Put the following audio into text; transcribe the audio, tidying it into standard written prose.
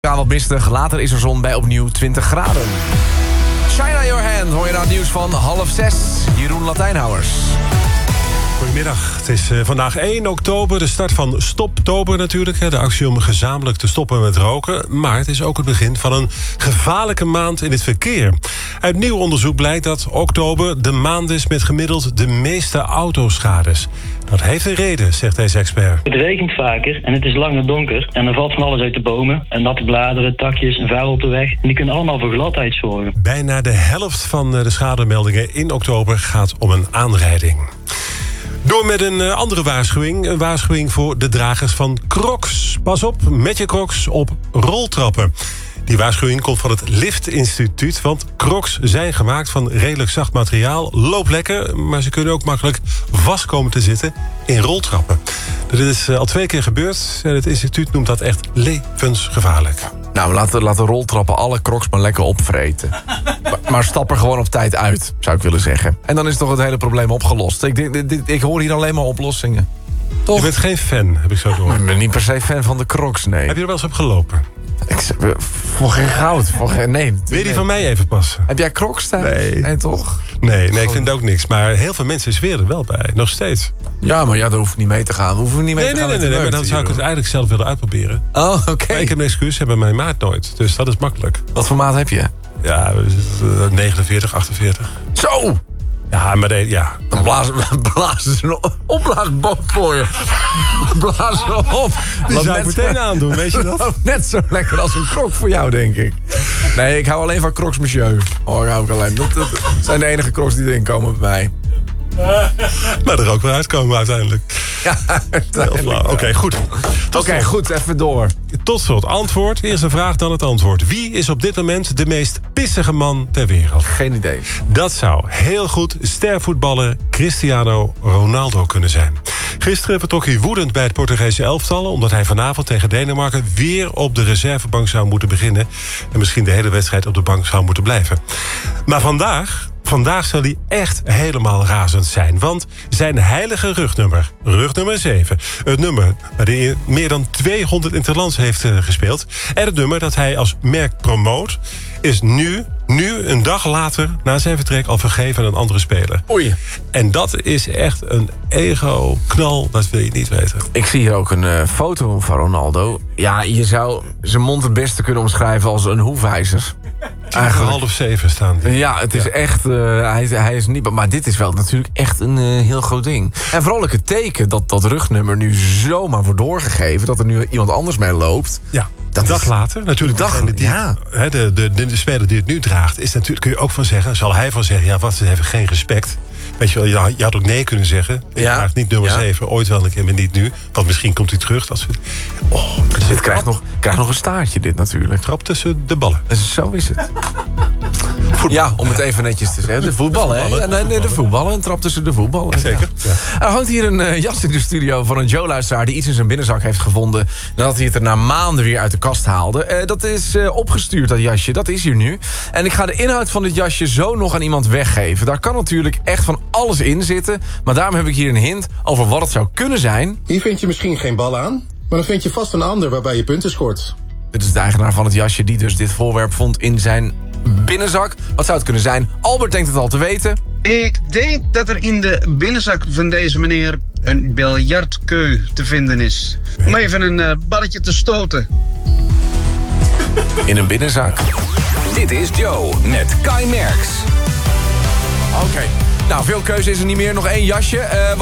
Wat mistig, later is er zon bij opnieuw 20 graden. China Your Hand hoor je naar het nieuws van 5:30. Jeroen Latijnhouwers. Goedemiddag, het is vandaag 1 oktober, de start van Stoptober natuurlijk. De actie om gezamenlijk te stoppen met roken. Maar het is ook het begin van een gevaarlijke maand in het verkeer. Uit nieuw onderzoek blijkt dat oktober de maand is met gemiddeld de meeste autoschades. Dat heeft een reden, zegt deze expert. Het regent vaker en het is lang en donker. En er valt van alles uit de bomen. En natte bladeren, takjes en vuil op de weg. En die kunnen allemaal voor gladheid zorgen. Bijna de helft van de schademeldingen in oktober gaat om een aanrijding. Door met een andere waarschuwing. Een waarschuwing voor de dragers van Crocs. Pas op met je Crocs op roltrappen. Die waarschuwing komt van het Lift Instituut, want Crocs zijn gemaakt van redelijk zacht materiaal. Loopt lekker, maar ze kunnen ook makkelijk vast komen te zitten in roltrappen. Dit is al 2 keer gebeurd en het instituut noemt dat echt levensgevaarlijk. Nou, laat de roltrappen alle Crocs maar lekker opvreten. maar stap er gewoon op tijd uit, zou ik willen zeggen. En dan is toch het hele probleem opgelost. Ik hoor hier alleen maar oplossingen. Toch? Je bent geen fan, heb ik zo door. Ik ben niet per se fan van de Crocs, nee. Heb je er wel eens op gelopen? Voor geen goud. Nee. Wil je die van mij even passen? Heb jij Crocs thuis? Nee, toch? Nee, ik vind het ook niks. Maar heel veel mensen zweren er wel bij, nog steeds. Ja, maar daar hoef ik niet mee te gaan. Nee, maar dan zou ik het eigenlijk zelf willen uitproberen. Oh, oké. Maar ik heb een excuus, hebben mijn maat nooit. Dus dat is makkelijk. Wat voor maat heb je? Ja, 49, 48. Zo! Ja, maar ja. Dan blazen ze een opblaasboot voor je. Blazen op. Die zou ik meteen aandoen, weet je dat? Net zo lekker als een Croc voor jou, denk ik. Nee, ik hou alleen van Crocs Monsieur. Oh, hou ik alleen. Dat zijn de enige Crocs die erin komen bij mij. Maar er ook weer uitkomen uiteindelijk. Ja, Oké, goed. Oké, goed, even door. Tot slot, antwoord. Eerst een vraag, dan het antwoord. Wie is op dit moment de meest pissige man ter wereld? Geen idee. Dat zou heel goed stervoetballer Cristiano Ronaldo kunnen zijn. Gisteren vertrok hij woedend bij het Portugese elftal, omdat hij vanavond tegen Denemarken weer op de reservebank zou moeten beginnen. En misschien de hele wedstrijd op de bank zou moeten blijven. Maar Vandaag zal hij echt helemaal razend zijn. Want zijn heilige rugnummer 7... het nummer waar hij meer dan 200 interlands heeft gespeeld... en het nummer dat hij als merk promoot... is nu een dag later na zijn vertrek al vergeven aan een andere speler. Oei. En dat is echt een ego-knal, dat wil je niet weten. Ik zie hier ook een foto van Ronaldo. Ja, je zou zijn mond het beste kunnen omschrijven als een hoefijzer. Eigenlijk 6:30 staan die. Ja, het is echt... hij is niet... Maar dit is wel natuurlijk echt een heel groot ding. En vooral ook het teken dat rugnummer nu zomaar wordt doorgegeven... dat er nu iemand anders mee loopt. Ja. Een dag later, natuurlijk. De speler die het nu draagt, is natuurlijk, kun je ook van zeggen... zal hij van zeggen, ja, wat, ze hebben geen respect. Weet je wel, je had ook nee kunnen zeggen. Ik draag niet nummer 7, ooit wel een keer, maar niet nu. Want misschien komt hij terug. Dit krijgt nog een staartje, dit natuurlijk. Trap tussen de ballen. Zo is het. Ja, om het even netjes te zeggen. De voetballen, hè? Nee, de voetballen. Een trap tussen de voetballen. Zeker. Ja. Er hangt hier een jas in de studio van een Joe-luisteraar... die iets in zijn binnenzak heeft gevonden... nadat hij het er na maanden weer uit de kast haalde. Dat is opgestuurd, dat jasje. Dat is hier nu. En ik ga de inhoud van dit jasje zo nog aan iemand weggeven. Daar kan natuurlijk echt van alles in zitten. Maar daarom heb ik hier een hint over wat het zou kunnen zijn. Hier vind je misschien geen bal aan... maar dan vind je vast een ander waarbij je punten scoort. Dit is de eigenaar van het jasje die dus dit voorwerp vond in zijn binnenzak. Wat zou het kunnen zijn? Albert denkt het al te weten. Ik denk dat er in de binnenzak van deze meneer een biljartkeu te vinden is. Om even een balletje te stoten. In een binnenzak. Dit is Joe met Kai Merks. Oké. Nou, veel keuze is er niet meer. Nog 1 jasje.